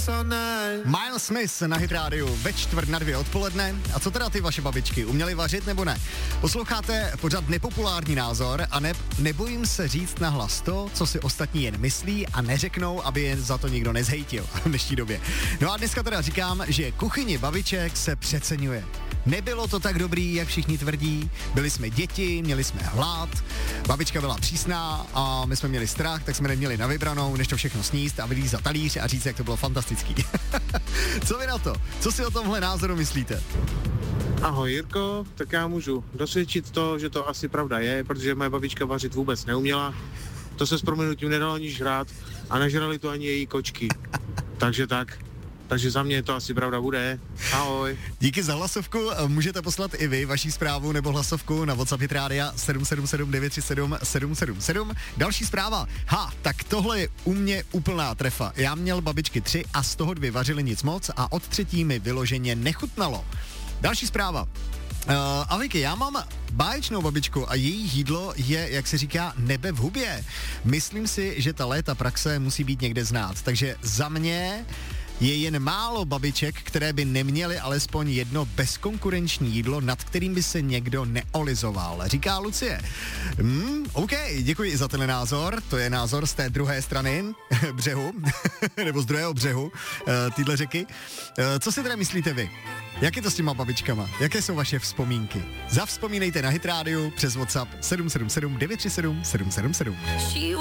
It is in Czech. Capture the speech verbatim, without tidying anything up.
Miles Smith na Hit rádiu ve čtvrt na dvě odpoledne. A co teda ty vaše babičky? Uměly vařit nebo ne? Posloucháte pořád nepopulární názor a ne, nebojím se říct nahlas to, co si ostatní jen myslí a neřeknou, aby jen za to nikdo nezhejtil v dnešní době. No a dneska teda říkám, že kuchyni babiček se přeceňuje. Nebylo to tak dobrý, jak všichni tvrdí. Byli jsme děti, měli jsme hlad, babička byla přísná a my jsme měli strach, tak jsme neměli na vybranou, než to všechno sníst a vylízt za talíř a říct, jak to bylo fantastický. Co vy na to? Co si o tomhle názoru myslíte? Ahoj Jirko, tak já můžu dosvědčit to, že to asi pravda je, protože moje babička vařit vůbec neuměla. To se s prominutím nedalo ani žrát a nežrali to ani její kočky. Takže tak. Takže za mě to asi pravda bude. Ahoj. Díky za hlasovku. Můžete poslat i vy vaši zprávu nebo hlasovku na WhatsApp Hit Rádia sedm sedm sedm devět tři sedm sedm sedm sedm. Další zpráva. Ha, tak tohle je u mě úplná trefa. Já měl babičky tři a z toho dvě vařily nic moc a od třetí mi vyloženě nechutnalo. Další zpráva. Uh, Ahojky, já mám báječnou babičku a její jídlo je, jak se říká, nebe v hubě. Myslím si, že ta léta praxe musí být někde znát. Takže za mě je jen málo babiček, které by neměly alespoň jedno bezkonkurenční jídlo, nad kterým by se někdo neolizoval. Říká Lucie. Hmm, OK, děkuji za ten názor. To je názor z té druhé strany břehu, nebo z druhého břehu uh, týhle řeky. Uh, co si teda myslíte vy? Jak je to s těma babičkama? Jaké jsou vaše vzpomínky? Zavzpomínejte na Hit rádiu přes WhatsApp sedm sedm sedm devět tři sedm sedm sedm sedm.